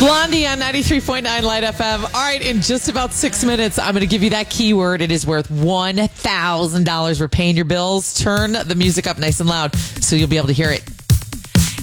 Blondie on 93.9 Light FM. All right, in just about 6 minutes, I'm going to give you that keyword. It is worth $1,000. We're paying your bills. Turn the music up nice and loud so you'll be able to hear it.